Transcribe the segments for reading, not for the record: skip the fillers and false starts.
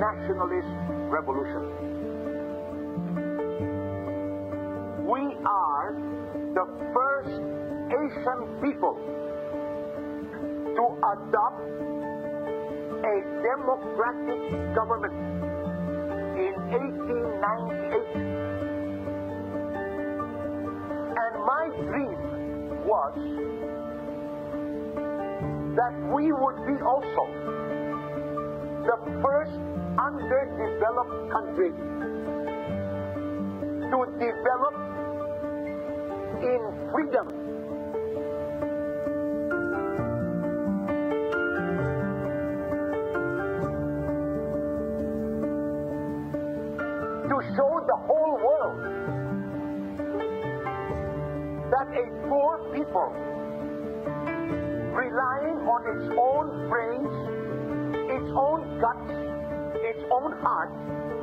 nationalist revolution. We are the first Asian people to adopt a democratic government in 1898. And my dream was that we would be also the first underdeveloped country to develop in freedom. To show the whole world that a poor people relying on its own brains, its own guts, its own heart,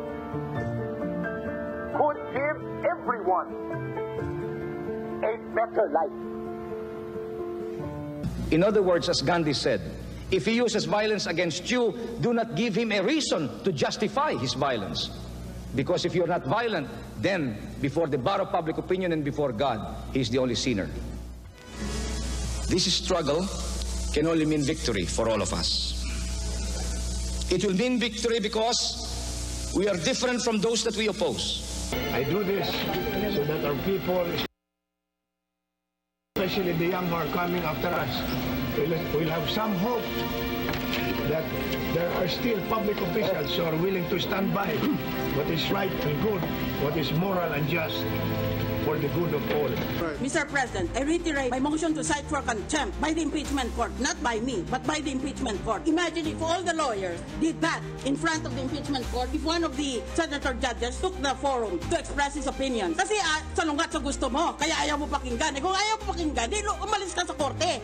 could give everyone a better life. In other words, as Gandhi said, if he uses violence against you, do not give him a reason to justify his violence. Because if you're not violent, then before the bar of public opinion and before God, he's the only sinner. This struggle can only mean victory for all of us. It will mean victory because we are different from those that we oppose. I do this so that our people, especially the young who are coming after us, will have some hope that there are still public officials who are willing to stand by what is right and good, what is moral and just for the good of all. Mr. President, I reiterate my motion to cite for contempt by the impeachment court, not by me, but by the impeachment court. Imagine if all the lawyers did that in front of the impeachment court, if one of the senator judges took the forum to express his opinion. Kasi salungat sa gusto mo, kaya ayaw mo pakinggan. Kung ayaw mo pakinggan, umalis ka sa korte.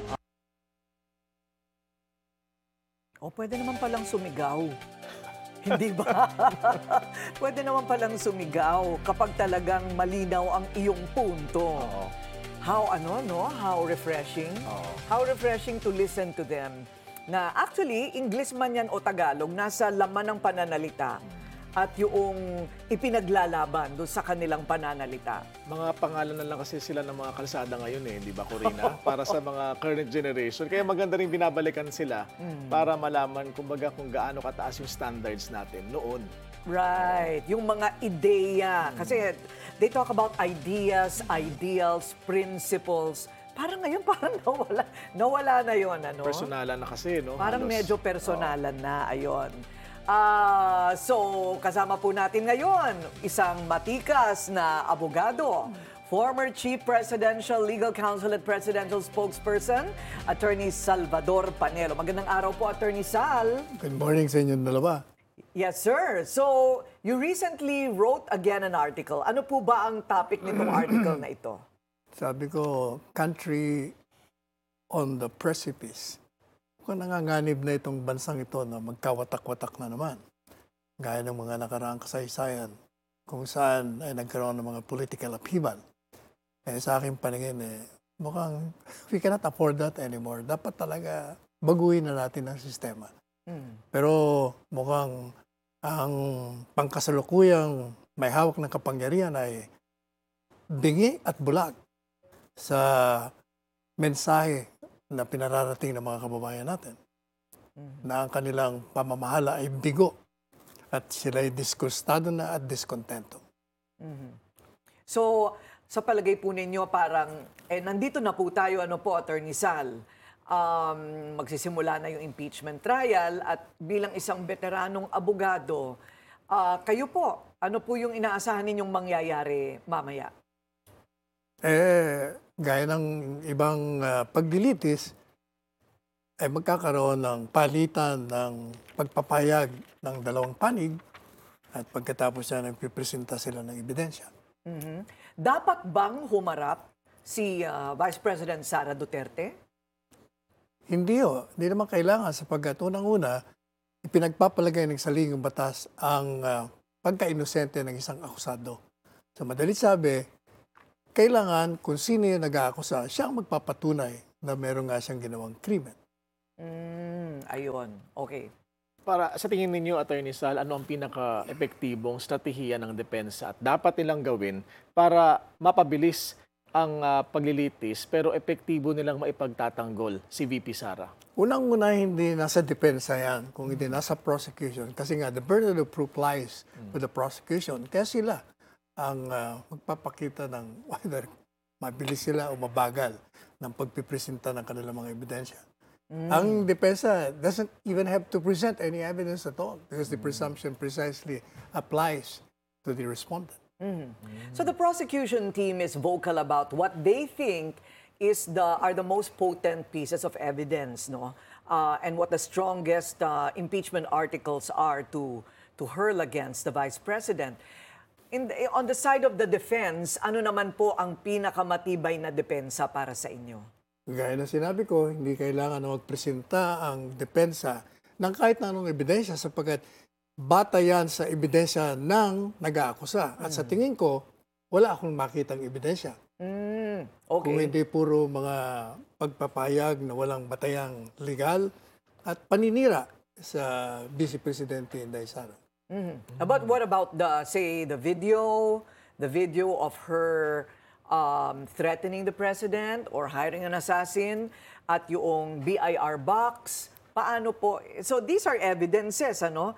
O pwede naman palang sumigaw. Hindi ba? Pwede naman palang sumigaw kapag talagang malinaw ang iyong punto. Oo. How refreshing. Oo. How refreshing to listen to them. Na actually, English man yan o Tagalog, nasa laman ng pananalita at yung ipinaglalaban doon sa kanilang pananalita. Mga pangalan na lang kasi sila ng mga kalsada ngayon di ba, Corina? Para sa mga current generation. Kaya maganda rin binabalikan sila para malaman kumbaga kung gaano kataas yung standards natin noon. Right. Yung mga ideya. Kasi they talk about ideas, ideals, principles. Parang ngayon, parang nawala na yun. Ano? Personalan na kasi, no? Parang halos. medyo personalan na, ayon. So, kasama po natin ngayon, isang matikas na abogado, former Chief Presidential Legal Counsel at Presidential Spokesperson, Attorney Salvador Panelo. Magandang araw po, Attorney Sal. Good morning sa inyong dalawa. Yes, sir. So, you recently wrote again an article. Ano po ba ang topic nitong article na ito? Sabi ko, country on the precipice. Kung nanganganib na itong bansang ito na magkawatak-watak na naman. Gaya ng mga nakaraang kasaysayan kung saan ay nagkaroon ng mga political upheaval. Sa aking paningin, mukhang we cannot afford that anymore. Dapat talaga baguhin na natin ang sistema. Pero mukhang ang pangkasalukuyang may hawak ng kapangyarihan ay bingi at bulag sa mensahe na pinararating ng mga kababayan natin. Na ang kanilang pamamahala ay bigo at sila'y disgustado na at diskontento. So, sa palagay po ninyo, parang, nandito na po tayo, Attorney Sal. Magsisimula na yung impeachment trial at bilang isang veteranong abogado, kayo po, ano po yung inaasahan ninyong mangyayari mamaya? Gaya ng ibang paglilitis, ay magkakaroon ng palitan ng pagpapayag ng dalawang panig at pagkatapos yan, nagpipresenta sila ng ebidensya. Dapat bang humarap si Vice President Sara Duterte? Hindi naman kailangan sapagkat unang-una, ipinagpapalagay ng saligang batas ang pagka-inosente ng isang akusado. Sa madalit sabi, kailangan kung sino yung nag-aakusa, siya ang magpapatunay na meron nga siyang ginawang krimen. Ayun. Okay. Para sa tingin ninyo, Attorney Sal, ano ang pinaka-epektibong strategiya ng depensa at dapat nilang gawin para mapabilis ang paglilitis pero epektibo nilang maipagtatanggol si VP Sara? Unang-una, hindi nasa depensa yan, kung hindi nasa prosecution. Kasi nga, the burden of proof lies with the prosecution. Kaya sila ang magpapakita ng whether mabilis sila o mabagal ng pagpipresenta ng kanilang mga ebidensya. Ang depensa doesn't even have to present any evidence at all because the presumption precisely applies to the respondent. So the prosecution team is vocal about what they think are the most potent pieces of evidence, no? And what the strongest impeachment articles are to hurl against the Vice President. On the side of the defense, ano naman po ang pinakamatibay na depensa para sa inyo? Gaya na sinabi ko, hindi kailangan na magpresenta ang depensa ng kahit na anong ebidensya sapagkat bata yan sa ebidensya ng nag-aakusa. At sa tingin ko, wala akong makitang ebidensya. Okay. Kung hindi puro mga pagpapayag na walang batayang legal at paninira sa Vice Presidente Inday Sara. What about the video of her threatening the president or hiring an assassin at yung BIR box? Paano po? So these are evidences, ano?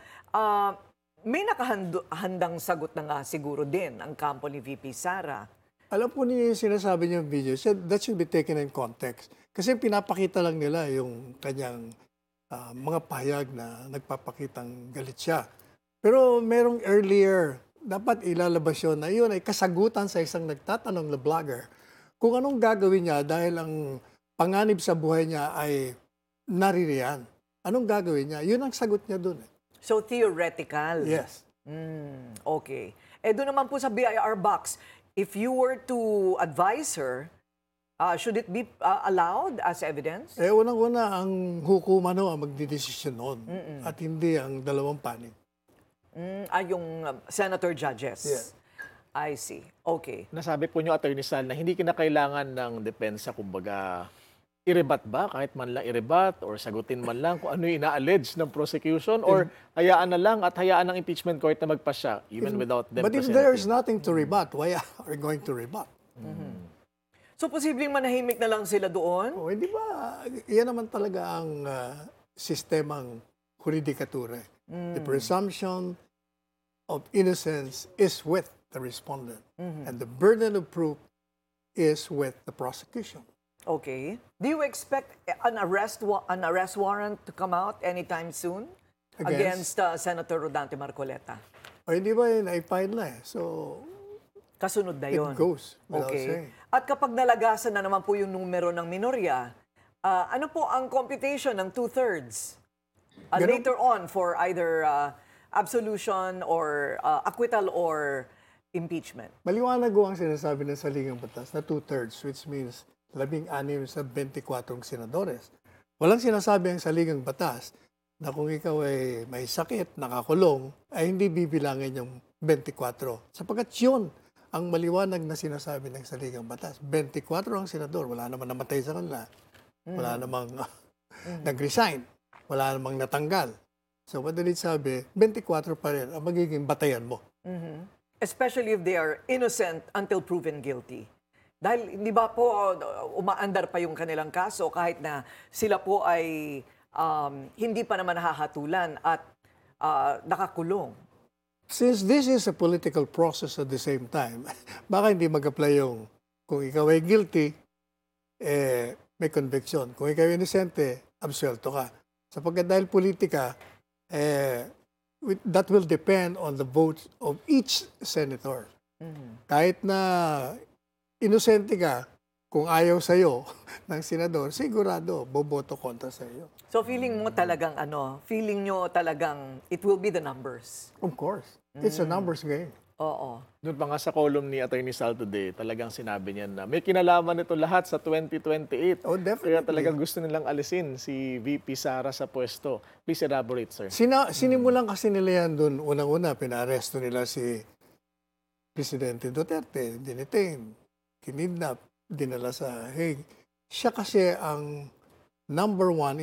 May nakahandang sagot na nga siguro din ang kampo ni VP Sara. Alam po niyo yung sinasabi niyo yung video, that should be taken in context. Kasi pinapakita lang nila yung kanyang mga pahayag na nagpapakitang galit siya. Pero merong earlier, dapat ilalabas yun na yun ay kasagutan sa isang nagtatanong na vlogger kung anong gagawin niya dahil ang panganib sa buhay niya ay naririyan. Anong gagawin niya? Yun ang sagot niya dun. So theoretical? Yes. Okay. Doon naman po sa BIR box, if you were to advise her, should it be allowed as evidence? Unang-una, ang hukuman ang magdidesisyon noon at hindi ang dalawang panig. Yung senator judges? Yeah. I see. Okay. Nasabi po niyo, Attorney Sal, na hindi kinakailangan ng depensa, kumbaga, irebat ba? Kahit man lang irebat or sagutin man lang kung ano yung ina-allege ng prosecution or hayaan na lang at hayaan ng impeachment court na magpasya even without them But if presenting. there's nothing to rebut, why are we going to rebut? So posibleng manahimik na lang sila doon? O, hindi ba, yan naman talaga ang sistemang juridikatura. The presumption of innocence is with the respondent. And the burden of proof is with the prosecution. Okay. Do you expect an arrest warrant to come out anytime soon against Senator Rodante Marcoleta? O hindi ba yun, i-file na eh. So, Kasunod na it yun. goes without Okay. saying. At kapag nalagasan na naman po yung numero ng minorya, ano po ang computation ng 2/3? Later on for either absolution or acquittal or impeachment. Maliwanag ko ang sinasabi ng saligang batas na 2/3, which means 16 sa 24 senadores. Walang sinasabi ang saligang batas na kung ikaw ay may sakit, nakakulong, ay hindi bibilangin yung 24. Sapagkat yun ang maliwanag na sinasabi ng saligang batas. 24 ang senador, wala namang namatay sa kanila. Wala namang nag-resign. Wala namang natanggal. So, madalit sabi, 24 pa rin ang magiging batayan mo. Especially if they are innocent until proven guilty. Dahil hindi ba po umaandar pa yung kanilang kaso kahit na sila po ay hindi pa naman nahahatulan at nakakulong. Since this is a political process at the same time, baka hindi mag-apply yung kung ikaw ay guilty, may conviction. Kung ikaw ay inosente, absuelto ka. Sapagkat dahil politika, that will depend on the votes of each senator. Kahit na inosente ka, kung ayaw sa'yo ng senador, sigurado, boboto kontra sa'yo. So feeling mo talagang it will be the numbers. Of course. It's a numbers game. Oo. Doon pa nga sa column ni Attorney Sal today, talagang sinabi niya na may kinalaman ito lahat sa 2028. Oh, definitely. Kaya talagang gusto nilang alisin si VP Sara sa pwesto. Please elaborate, sir. Sinimulan kasi nila yan doon. Unang-una, pinaresto nila si Presidente Duterte, dinitain, kinidnap, dinala sa Hague. Siya kasi ang number one